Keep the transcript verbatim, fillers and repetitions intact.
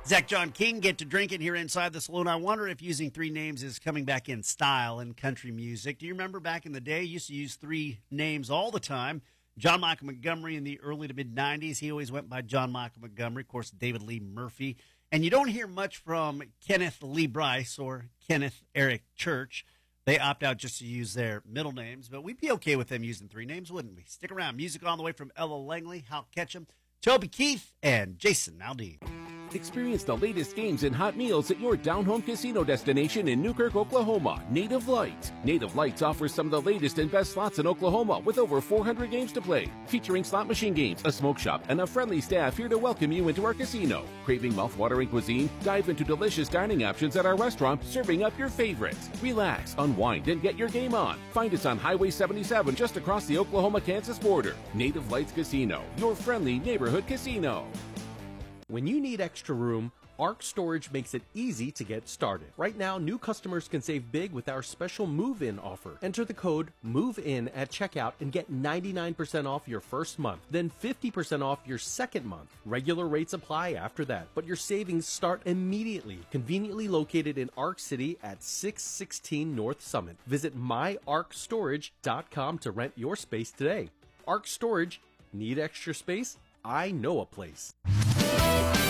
Zach John King get to drink it here inside the saloon. I wonder if using three names is coming back in style in country music. Do you remember back in the day, you used to use three names all the time? John Michael Montgomery in the early to mid nineties, he always went by John Michael Montgomery. Of course, David Lee Murphy. And you don't hear much from Kenneth Lee Bryce or Kenneth Eric Church. They opt out just to use their middle names, but we'd be okay with them using three names, wouldn't we? Stick around. Music on the way from Ella Langley, Hal Ketchum, Toby Keith, and Jason Aldean. Experience the latest games and hot meals at your down-home casino destination in Newkirk, Oklahoma, Native Light. Native Lights offers some of the latest and best slots in Oklahoma with over four hundred games to play, featuring slot machine games, a smoke shop, and a friendly staff here to welcome you into our casino. Craving mouth-watering cuisine? Dive into delicious dining options at our restaurant, serving up your favorites. Relax, unwind, and get your game on. Find us on Highway seventy-seven just across the Oklahoma-Kansas border. Native Lights Casino, your friendly neighborhood casino. When you need extra room, Ark Storage makes it easy to get started. Right now, new customers can save big with our special move-in offer. Enter the code MOVEIN at checkout and get ninety-nine percent off your first month, then fifty percent off your second month. Regular rates apply after that, but your savings start immediately. Conveniently located in Ark City at six sixteen North Summit. Visit my ark storage dot com to rent your space today. Ark Storage, need extra space? I know a place.